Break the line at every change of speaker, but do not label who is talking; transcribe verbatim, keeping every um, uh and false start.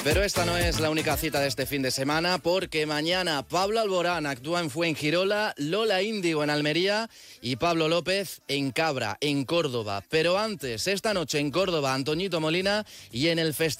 Pero esta no es la única cita de este fin de semana, porque mañana Pablo Alborán actúa en Fuengirola, Lola Índigo en Almería y Pablo López en Cabra, en Córdoba. Pero antes, esta noche en Córdoba, Antoñito Molina y en el festival